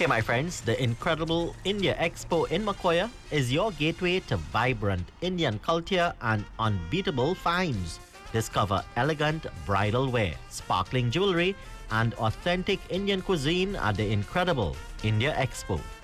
Hey, my friends, the incredible India Expo in Makoya is your gateway to vibrant Indian culture and unbeatable finds. Discover elegant bridal wear, sparkling jewelry, and authentic Indian cuisine at the incredible India Expo.